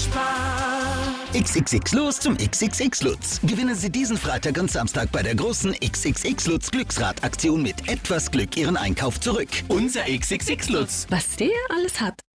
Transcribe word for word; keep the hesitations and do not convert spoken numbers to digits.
spart. X X X los zum X X X Lutz. Gewinnen Sie diesen Freitag und Samstag bei der großen X X X Lutz Glücksrad-Aktion mit etwas Glück Ihren Einkauf zurück. Unser X X X Lutz. Was der alles hat.